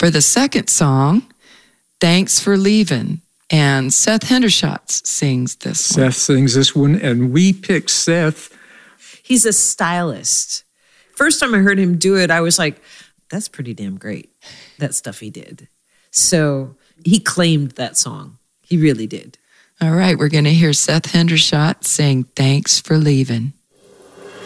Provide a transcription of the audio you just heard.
For the second song, Thanks for Leaving. And Seth Hendershot sings this one. Seth sings this one, and we picked Seth. He's a stylist. First time I heard him do it, I was like, that's pretty damn great, that stuff he did. So he claimed that song. He really did. All right, we're going to hear Seth Hendershot sing Thanks for Leaving.